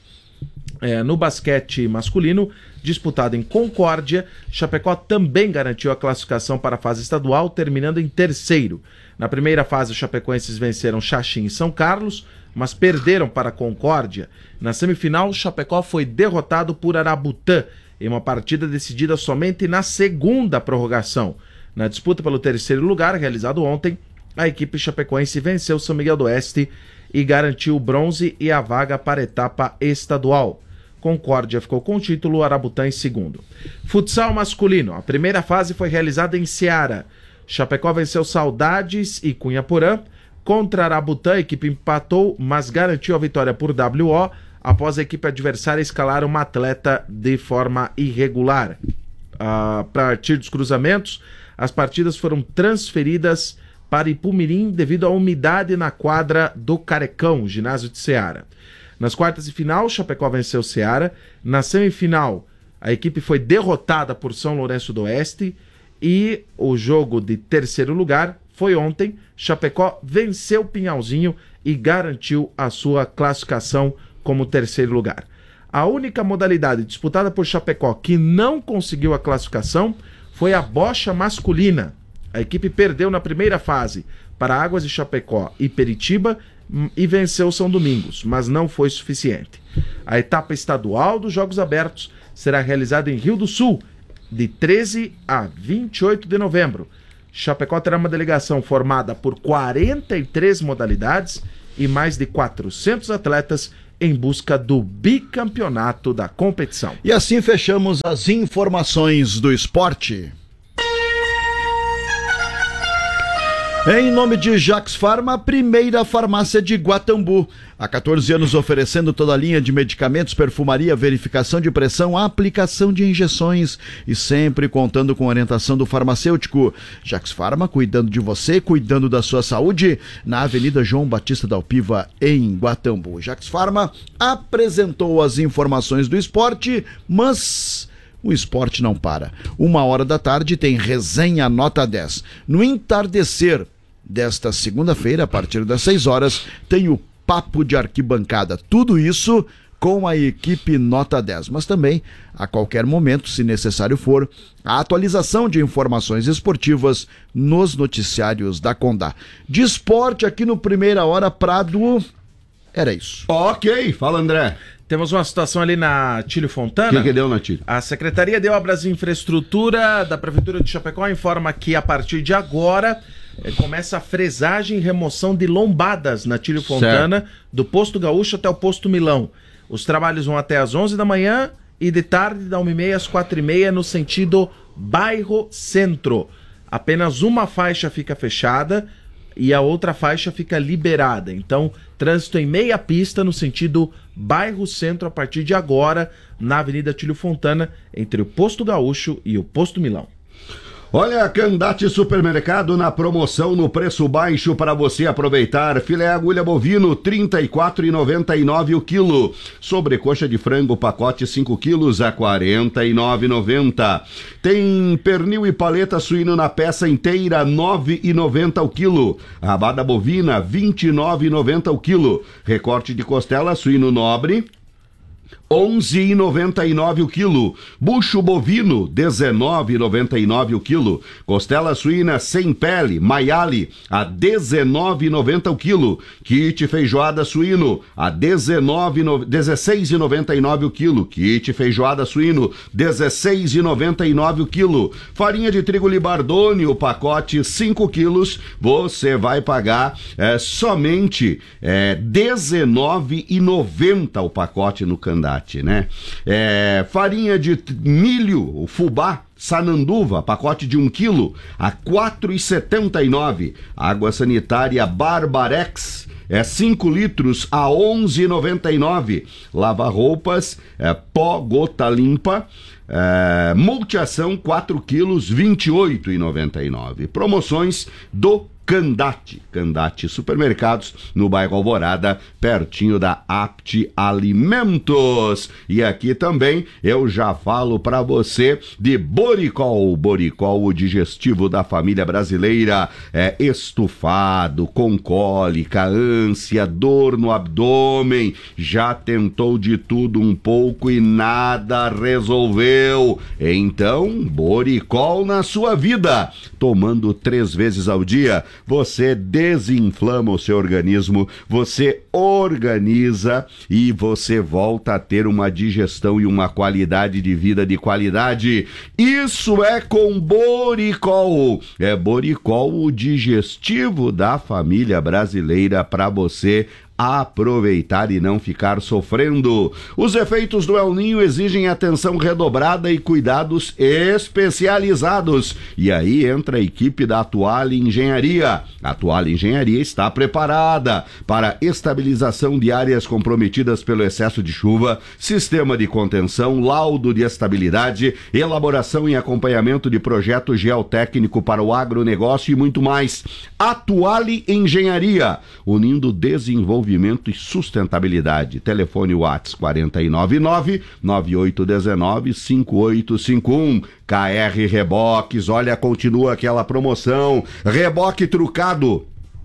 É, no basquete masculino, disputado em Concórdia, Chapecó também garantiu a classificação para a fase estadual, terminando em terceiro. Na primeira fase, os chapecoenses venceram Xaxim e São Carlos, mas perderam para Concórdia. Na semifinal, Chapecó foi derrotado por Arabutã, em uma partida decidida somente na segunda prorrogação. Na disputa pelo terceiro lugar, realizado ontem, a equipe chapecoense venceu São Miguel do Oeste e garantiu o bronze e a vaga para a etapa estadual. Concórdia ficou com o título, Arabutã em segundo. Futsal masculino. A primeira fase foi realizada em Ceará. Chapecó venceu Saudades e Cunhaporã. Contra Arabutã, a equipe empatou, mas garantiu a vitória por W O. após a equipe adversária escalar uma atleta de forma irregular. A partir dos cruzamentos, as partidas foram transferidas para Ipumirim devido à umidade na quadra do Carecão, ginásio de Ceará. Nas quartas de final, Chapecó venceu o Ceará. Na semifinal, a equipe foi derrotada por São Lourenço do Oeste. E o jogo de terceiro lugar foi ontem. Chapecó venceu o Pinhalzinho e garantiu a sua classificação como terceiro lugar. A única modalidade disputada por Chapecó que não conseguiu a classificação foi a bocha masculina. A equipe perdeu na primeira fase para Águas de Chapecó e Peritiba e venceu São Domingos, mas não foi suficiente. A etapa estadual dos Jogos Abertos será realizada em Rio do Sul, de treze a vinte e oito de novembro. Chapecó terá uma delegação formada por quarenta e três modalidades e mais de quatrocentos atletas em busca do bicampeonato da competição. E assim fechamos as informações do esporte. Em nome de Jax Farma, a primeira farmácia de Guatambu. Há quatorze anos oferecendo toda a linha de medicamentos, perfumaria, verificação de pressão, aplicação de injeções e sempre contando com orientação do farmacêutico. Jax Farma, cuidando de você, cuidando da sua saúde, na Avenida João Batista da Alpiva, em Guatambu. Jax Farma apresentou as informações do esporte, mas o esporte não para. Uma hora da tarde tem resenha nota dez. No entardecer desta segunda-feira, a partir das seis horas, tem o Papo de Arquibancada. Tudo isso com a equipe nota dez. Mas também, a qualquer momento, se necessário for, a atualização de informações esportivas nos noticiários da Condá. De esporte aqui no Primeira Hora, Prado, era isso. Ok, fala André. Temos uma situação ali na Tílio Fontana. O que, que deu na Tílio? A Secretaria de Obras e Infraestrutura da Prefeitura de Chapecó informa que a partir de agora eh, começa a fresagem e remoção de lombadas na Tílio Fontana, certo, do Posto Gaúcho até o Posto Milão. Os trabalhos vão até às onze da manhã e de tarde da uma e meia às quatro e meia no sentido bairro centro. Apenas uma faixa fica fechada e a outra faixa fica liberada. Então, trânsito em meia pista no sentido bairro centro a partir de agora na Avenida Tílio Fontana, entre o Posto Gaúcho e o Posto Milão. Olha, Candate Supermercado na promoção no preço baixo para você aproveitar. Filé agulha bovino trinta e quatro reais e noventa e nove centavos o quilo. Sobrecoxa de frango pacote cinco quilos a quarenta e nove reais e noventa centavos. Tem pernil e paleta suíno na peça inteira nove reais e noventa centavos o quilo. Rabada bovina vinte e nove reais e noventa centavos o quilo. Recorte de costela suíno nobre onze reais e noventa e nove centavos o quilo. Bucho bovino, dezenove reais e noventa e nove centavos o quilo. Costela suína sem pele, maiale, a dezenove reais e noventa centavos o quilo. Kit feijoada suíno, a dezesseis reais e noventa e nove centavos o quilo. Kit feijoada suíno, dezesseis reais e noventa e nove centavos o quilo. Farinha de trigo Libardone, o pacote cinco quilos, você vai pagar é, somente é, dezenove reais e noventa centavos o pacote no Candate. Né? É, farinha de milho, o fubá, Sananduva, pacote de um quilo, a quatro reais e setenta e nove centavos. Água sanitária Barbarex, é cinco litros a onze reais e noventa e nove centavos. Lava-roupas, é, pó gota limpa, é, multiação quatro quilos, vinte e oito reais e noventa e nove centavos. Promoções do Candate, Candate Supermercados, no bairro Alvorada, pertinho da Apte Alimentos. E aqui também eu já falo para você de Boricol, Boricol, o digestivo da família brasileira, é estufado, com cólica, ânsia, dor no abdômen, já tentou de tudo um pouco e nada resolveu. Então, Boricol na sua vida, tomando três vezes ao dia, você desinflama o seu organismo, você organiza e você volta a ter uma digestão e uma qualidade de vida de qualidade. Isso é com Boricol. É Boricol, o digestivo da família brasileira, para você aproveitar e não ficar sofrendo. Os efeitos do El Ninho exigem atenção redobrada e cuidados especializados. E aí entra a equipe da Atuale Engenharia. A Atuale Engenharia está preparada para estabilização de áreas comprometidas pelo excesso de chuva, sistema de contenção, laudo de estabilidade, elaboração e acompanhamento de projeto geotécnico para o agronegócio e muito mais. Atuale Engenharia, unindo desenvolvimento e sustentabilidade. Telefone WhatsApp quatro nove nove, nove oito um nove, cinco oito cinco um. K R Reboques, olha, continua aquela promoção. Reboque trucado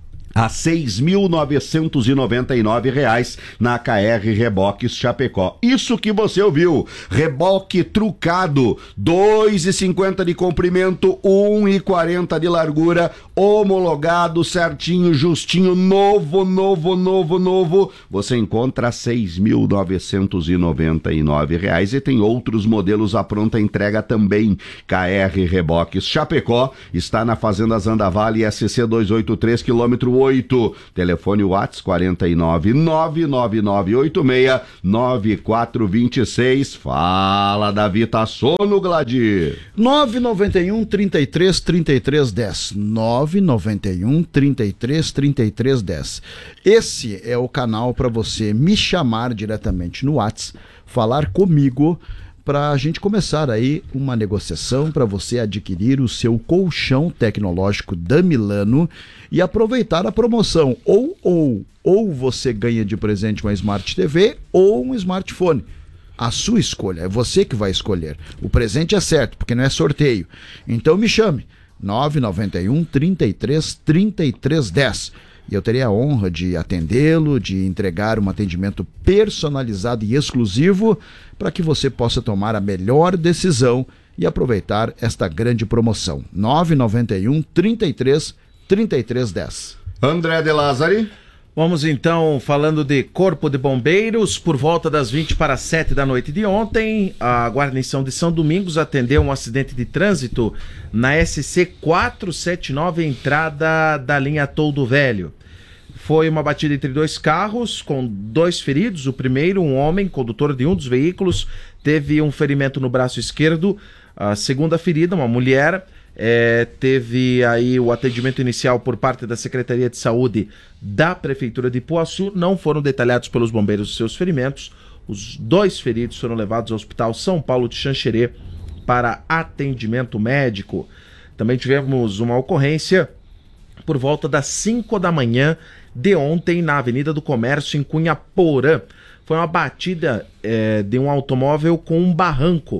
a seis mil novecentos e noventa e nove reais na K R Reboques Chapecó. Isso que você ouviu, reboque trucado, dois e cinquenta de comprimento, um e quarenta de largura, homologado, certinho, justinho, novo, novo, novo, novo. Você encontra a seis mil novecentos e noventa e nove reais e tem outros modelos à pronta entrega também. K R Reboques Chapecó está na Fazenda Zandavale, S C duzentos e oitenta e três, quilômetro oito. Telefone WhatsApp quatro nove nove, nove nove oito seis, nove quatro dois seis. Fala, Davi, tá sono, Gladir? nove nove um, trinta e três, trinta e três, dez. nove nove um, trinta e três, trinta e três, dez. Esse é o canal para você me chamar diretamente no WhatsApp, falar comigo, para a gente começar aí uma negociação para você adquirir o seu colchão tecnológico da Milano e aproveitar a promoção. Ou, ou, ou você ganha de presente uma Smart T V ou um smartphone. A sua escolha, é você que vai escolher. O presente é certo, porque não é sorteio. Então me chame, nove nove um, trinta e três, trinta e três, dez. E eu terei a honra de atendê-lo, de entregar um atendimento personalizado e exclusivo para que você possa tomar a melhor decisão e aproveitar esta grande promoção. nove nove um, trinta e três, trinta e três, dez. André de Lázari. Vamos então falando de Corpo de Bombeiros. Por volta das vinte para sete da noite de ontem, a guarnição de São Domingos atendeu um acidente de trânsito na S C quatrocentos e setenta e nove, entrada da linha Toldo Velho. Foi uma batida entre dois carros, com dois feridos. O primeiro, um homem, condutor de um dos veículos, teve um ferimento no braço esquerdo. A segunda ferida, uma mulher, é, teve aí o atendimento inicial por parte da Secretaria de Saúde da Prefeitura de Ipuaçu. Não foram detalhados pelos bombeiros os seus ferimentos. Os dois feridos foram levados ao Hospital São Paulo de Xanxerê para atendimento médico. Também tivemos uma ocorrência por volta das cinco da manhã de ontem na Avenida do Comércio, em Cunha Porã. Foi uma batida é, de um automóvel com um barranco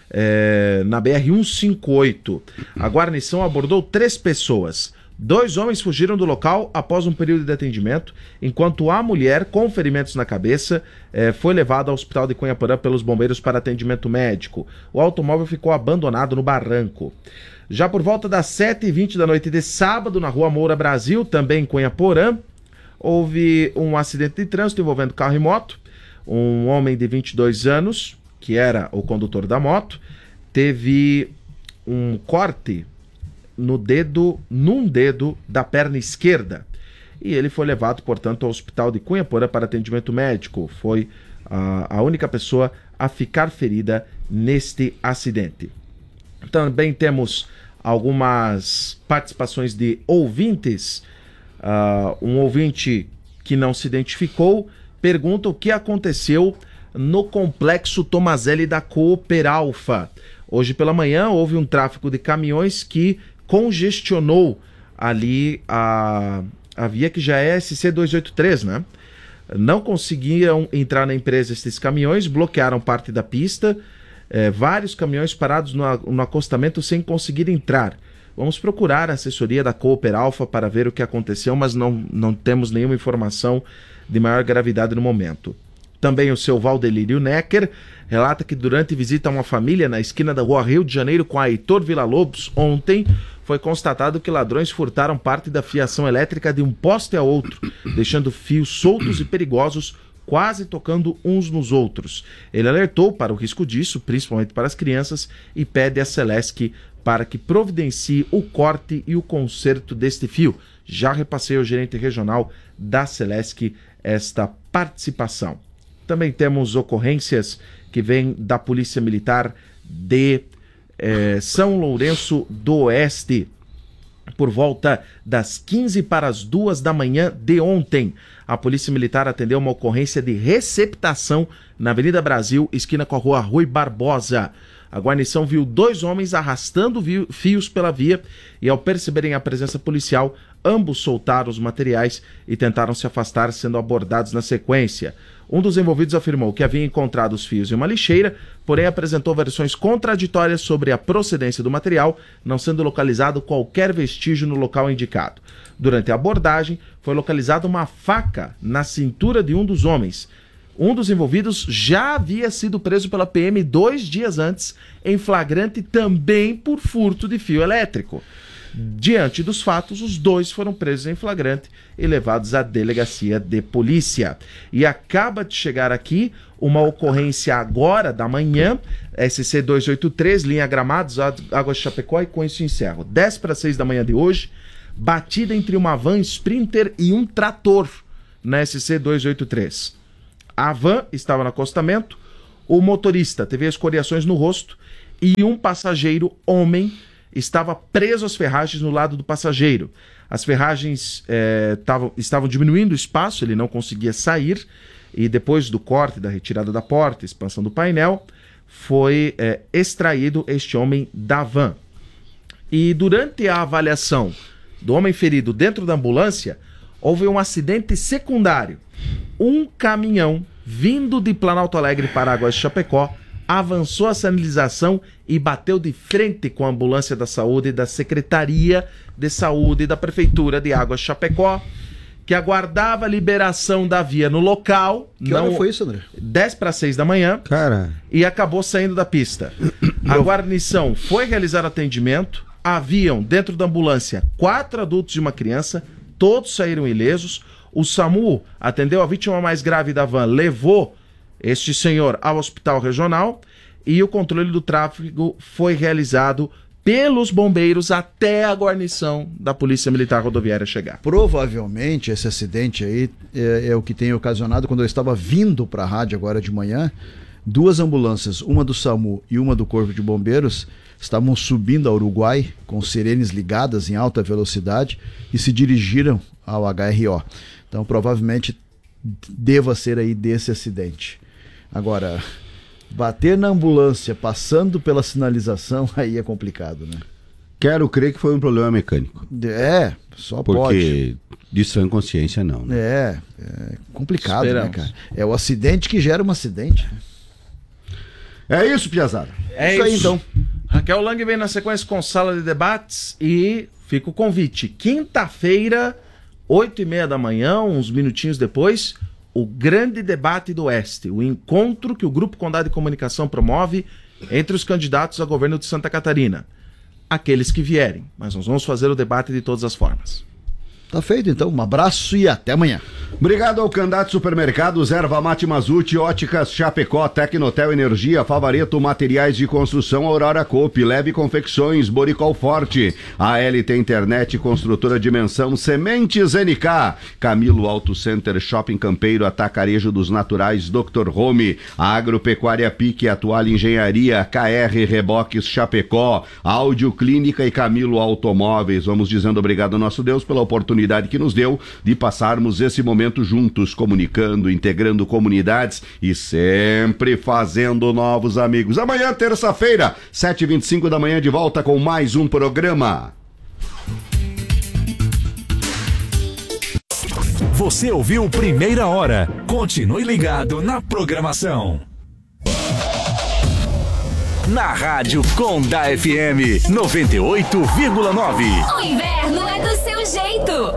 é, na B R cento e cinquenta e oito. A guarnição abordou três pessoas. Dois homens fugiram do local após um período de atendimento, enquanto a mulher, com ferimentos na cabeça, é, foi levada ao Hospital de Cunha Porã pelos bombeiros para atendimento médico. O automóvel ficou abandonado no barranco. Já por volta das sete e vinte da noite de sábado, na Rua Moura Brasil, também em Cunha Porã, houve um acidente de trânsito envolvendo carro e moto. Um homem de vinte e dois anos, que era o condutor da moto, teve um corte no dedo, num dedo da perna esquerda. E ele foi levado, portanto, ao Hospital de Cunha Porã para atendimento médico. Foi a, a única pessoa a ficar ferida neste acidente. Também temos algumas participações de ouvintes. Uh, um ouvinte que não se identificou pergunta o que aconteceu no Complexo Tomazelli da Cooperalfa. Hoje pela manhã houve um tráfego de caminhões que congestionou ali a, a via que já é S C duzentos e oitenta e três, né? Não conseguiam entrar na empresa esses caminhões, bloquearam parte da pista. É, vários caminhões parados no, no acostamento sem conseguir entrar. Vamos procurar a assessoria da Cooperalfa para ver o que aconteceu, mas não, não temos nenhuma informação de maior gravidade no momento. Também o seu Valdelírio Necker relata que durante visita a uma família na esquina da Rua Rio de Janeiro com a Heitor Villa-Lobos, ontem foi constatado que ladrões furtaram parte da fiação elétrica de um poste a outro, deixando fios soltos e perigosos quase tocando uns nos outros. Ele alertou para o risco disso, principalmente para as crianças, e pede à Celesc para que providencie o corte e o conserto deste fio. Já repassei ao gerente regional da Celesc esta participação. Também temos ocorrências que vêm da Polícia Militar de eh, São Lourenço do Oeste, por volta das quinze para as duas da manhã de ontem. A Polícia Militar atendeu uma ocorrência de receptação na Avenida Brasil, esquina com a Rua Rui Barbosa. A guarnição viu dois homens arrastando fios pela via e, ao perceberem a presença policial, ambos soltaram os materiais e tentaram se afastar, sendo abordados na sequência. Um dos envolvidos afirmou que havia encontrado os fios em uma lixeira, porém apresentou versões contraditórias sobre a procedência do material, não sendo localizado qualquer vestígio no local indicado. Durante a abordagem, foi localizada uma faca na cintura de um dos homens. Um dos envolvidos já havia sido preso pela P M dois dias antes, em flagrante também por furto de fio elétrico. Diante dos fatos, os dois foram presos em flagrante e levados à delegacia de polícia. E acaba de chegar aqui uma ocorrência agora da manhã, S C duzentos e oitenta e três, linha Gramados, Águas de Chapecó, e com isso encerro. dez para seis da manhã de hoje, batida entre uma van Sprinter e um trator na S C duzentos e oitenta e três. A van estava no acostamento, o motorista teve escoriações no rosto e um passageiro, homem, estava preso às ferragens no lado do passageiro. As ferragens eh, tavam, estavam diminuindo o espaço, ele não conseguia sair, e depois do corte, da retirada da porta, expansão do painel, foi eh, extraído este homem da van. E durante a avaliação do homem ferido dentro da ambulância, houve um acidente secundário. Um caminhão vindo de Planalto Alegre para Águas de Chapecó avançou a sinalização e bateu de frente com a ambulância da saúde da Secretaria de Saúde da Prefeitura de Águas de Chapecó, que aguardava a liberação da via no local. Que não hora foi isso, André? dez para seis da manhã. Cara. E acabou saindo da pista. A guarnição foi realizar atendimento. Haviam dentro da ambulância quatro adultos e uma criança. Todos saíram ilesos. O SAMU atendeu a vítima mais grave da van, levou este senhor ao hospital regional e o controle do tráfego foi realizado pelos bombeiros até a guarnição da Polícia Militar Rodoviária chegar. Provavelmente esse acidente aí é, é o que tem ocasionado, quando eu estava vindo para a rádio agora de manhã, duas ambulâncias, uma do SAMU e uma do Corpo de Bombeiros, estavam subindo ao Uruguai com sirenes ligadas em alta velocidade e se dirigiram ao H R O. Então provavelmente deva ser aí desse acidente. Agora, bater na ambulância passando pela sinalização, aí é complicado, né? Quero crer que foi um problema mecânico. É, só Porque pode. Porque de sã consciência não, né? É, é complicado, Esperamos. né, cara? É o acidente que gera um acidente. É isso, Piazada. É isso isso aí, então. Raquel Lang vem na sequência com sala de debates e fica o convite. Quinta-feira, oito e meia da manhã, uns minutinhos depois, o grande debate do Oeste, o encontro que o Grupo Condado de Comunicação promove entre os candidatos a governo de Santa Catarina. Aqueles que vierem, mas nós vamos fazer o debate de todas as formas. Tá feito, então. Um abraço e até amanhã. Obrigado ao Candidato Supermercados, Erva Mate Mazute, Óticas Chapecó, Tecnotel Energia, Favareto Materiais de Construção, Aurora Coop, Leve Confecções, Boricol Forte, A L T Internet, Construtora Dimensão, Sementes N K, Camilo Auto Center, Shopping Campeiro, Atacarejo dos Naturais, doutor Home, Agropecuária Pique, Atual Engenharia, K R Reboques Chapecó, Áudio Clínica e Camilo Automóveis. Vamos dizendo obrigado ao nosso Deus pela oportunidade que nos deu de passarmos esse momento juntos, comunicando, integrando comunidades e sempre fazendo novos amigos. Amanhã, terça-feira, sete e vinte e cinco da manhã, de volta com mais um programa. Você ouviu Primeira Hora. Continue ligado na programação. Na Rádio Conda F M noventa e oito vírgula nove. O inverno é do seu jeito.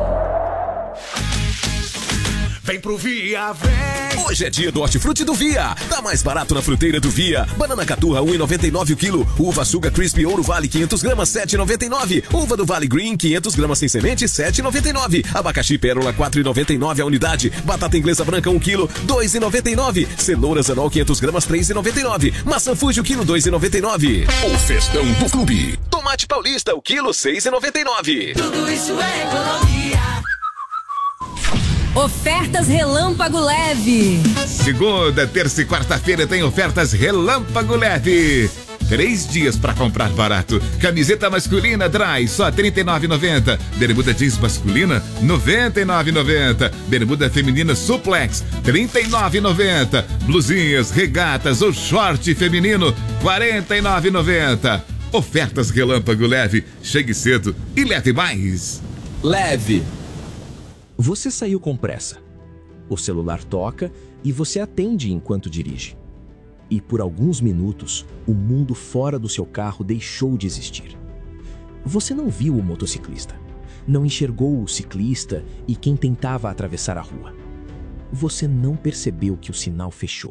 Vem pro Via, vem! Hoje é dia do Hortifruti do Via. Tá mais barato na fruteira do Via. Banana caturra, um real e noventa e nove o quilo. Uva Suga Crispy Ouro Vale, quinhentos gramas, sete reais e noventa e nove. Uva do Vale Green, quinhentos gramas sem semente, sete reais e noventa e nove. Abacaxi Pérola, quatro reais e noventa e nove a unidade. Batata inglesa branca, um quilo, dois reais e noventa e nove. Cenoura Zanol, quinhentos gramas, três reais e noventa e nove. Maçã Fuji, o quilo, dois reais e noventa e nove. O festão do clube. Tomate paulista, o quilo, seis reais e noventa e nove. Tudo isso é economia. Ofertas Relâmpago Leve. Segunda, terça e quarta-feira tem ofertas Relâmpago Leve. Três dias para comprar barato. Camiseta masculina Dry, só trinta e nove reais e noventa centavos. Bermuda jeans masculina, noventa e nove reais e noventa centavos. Bermuda feminina Suplex, trinta e nove reais e noventa centavos. Blusinhas, regatas ou short feminino, quarenta e nove reais e noventa centavos. Ofertas Relâmpago Leve. Chegue cedo e leve mais. Leve. Você saiu com pressa. O celular toca e você atende enquanto dirige. E por alguns minutos, o mundo fora do seu carro deixou de existir. Você não viu o motociclista, não enxergou o ciclista e quem tentava atravessar a rua. Você não percebeu que o sinal fechou.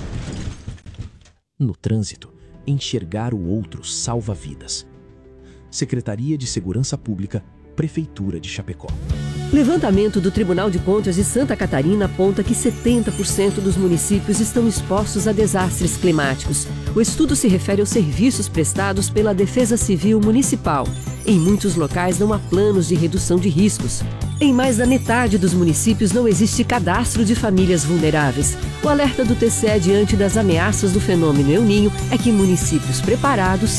No trânsito, enxergar o outro salva vidas. Secretaria de Segurança Pública, Prefeitura de Chapecó. Levantamento do Tribunal de Contas de Santa Catarina aponta que setenta por cento dos municípios estão expostos a desastres climáticos. O estudo se refere aos serviços prestados pela Defesa Civil Municipal. Em muitos locais não há planos de redução de riscos. Em mais da metade dos municípios não existe cadastro de famílias vulneráveis. O alerta do T C E diante das ameaças do fenômeno El Niño é que municípios preparados